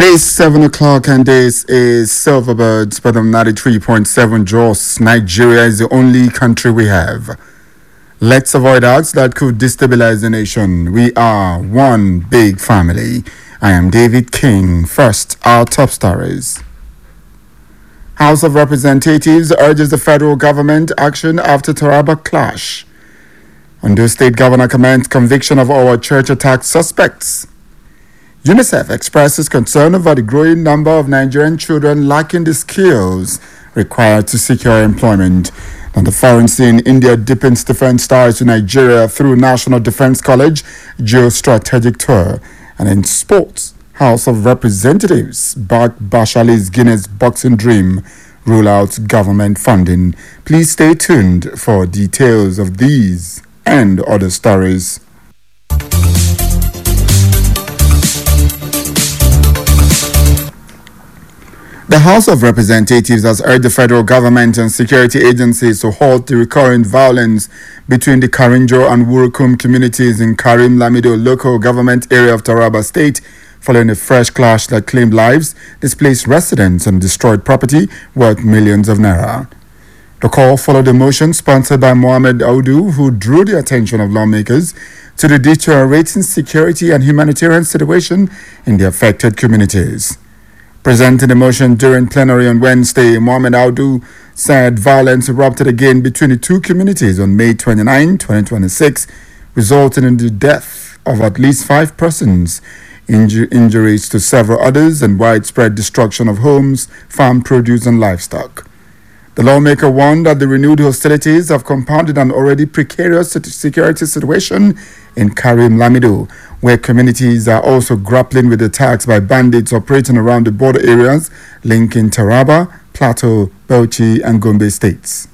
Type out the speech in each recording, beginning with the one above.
It's 7 o'clock and this is Silverbirds, but I'm 93.7 Jos. Nigeria is the only country we have. Let's avoid acts that could destabilize the nation. We are one big family. I am David King. First, our top stories. House of Representatives urges the federal government action after Taraba clash. Ondo State Governor commends conviction of our church attack suspects. UNICEF expresses concern over the growing number of Nigerian children lacking the skills required to secure employment. On the foreign scene, India deepens defense ties to Nigeria through National Defense College geostrategic tour. And in sports, House of Representatives back Bashali's Guinness boxing dream, rule out government funding. Please stay tuned for details of these and other stories. The House of Representatives has urged the federal government and security agencies to halt the recurrent violence between the Karinjo and Wurukum communities in Karim Lamido local government area of Taraba State, following a fresh clash that claimed lives, displaced residents, and destroyed property worth millions of naira. The call followed a motion sponsored by Mohamed Audu, who drew the attention of lawmakers to the deteriorating security and humanitarian situation in the affected communities. Presenting the motion during plenary on Wednesday, Mohamed Audu said violence erupted again between the two communities on May 29, 2026, resulting in the death of at least 5 persons, injuries to several others, and widespread destruction of homes, farm produce, and livestock. The lawmaker warned that the renewed hostilities have compounded an already precarious security situation in Karim Lamido, where communities are also grappling with attacks by bandits operating around the border areas linking Taraba, Plateau, Bauchi, and Gombe states.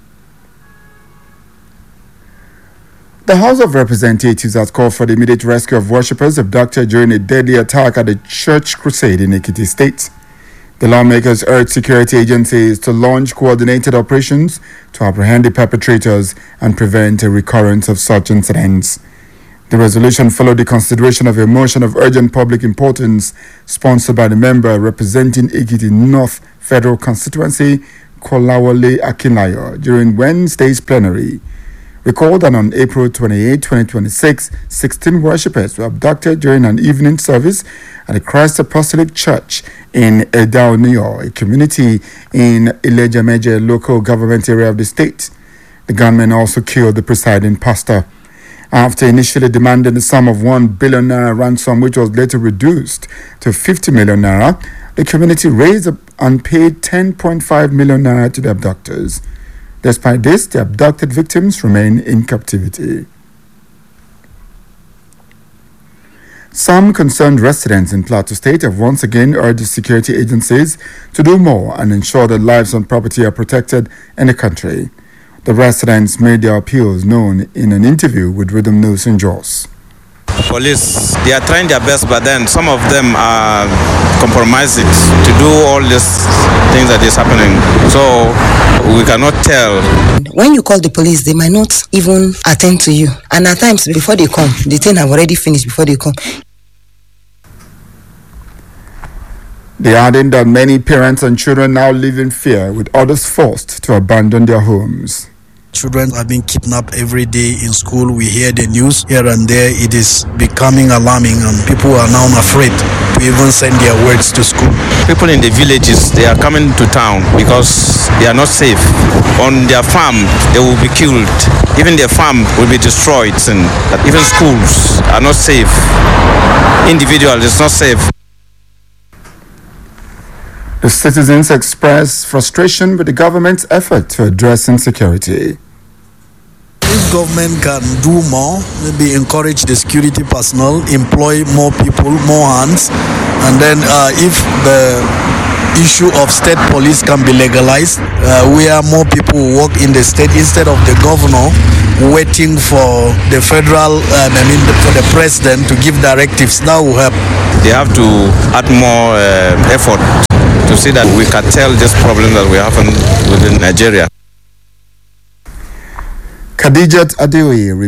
The House of Representatives has called for the immediate rescue of worshippers abducted during a deadly attack at a church crusade in Ekiti State. The lawmakers urge security agencies to launch coordinated operations to apprehend the perpetrators and prevent a recurrence of such incidents. The resolution followed the consideration of a motion of urgent public importance sponsored by the member representing Ekiti North Federal Constituency, Kolawole Akinlayo, during Wednesday's plenary. Recall that on April 28, 2026, 16 worshippers were abducted during an evening service at the Christ Apostolic Church in Edaonio, a community in Ilejameje local government area of the state. The gunmen also killed the presiding pastor. After initially demanding the sum of 1 billion naira ransom, which was later reduced to 50 million naira, the community raised and paid 10.5 million naira to the abductors. Despite this, the abducted victims remain in captivity. Some concerned residents in Plateau State have once again urged the security agencies to do more and ensure that lives and property are protected in the country. The residents made their appeals known in an interview with Rhythm News in Jos. Police, they are trying their best, but then some of them are compromising to do all these things that is happening. So we cannot tell. When you call the police, they might not even attend to you. And at times, before they come, the thing have already finished before they come. They adding that many parents and children now live in fear, with others forced to abandon their homes. Children are being kidnapped every day in school. We hear the news here and there. It is becoming alarming, and people are now afraid to even send their words to school. People in the villages, they are coming to town because they are not safe. On their farm, they will be killed. Even their farm will be destroyed, and even schools are not safe. Individuals, it's not safe. The citizens express frustration with the government's effort to address insecurity. If government can do more, maybe encourage the security personnel, employ more people, more hands, and then if the issue of state police can be legalized, where more people work in the state instead of the governor waiting for the federal, for the president to give directives, that will help. They have to add more effort to see that we can tell this problem that we have within Nigeria. Khadijat Adeoye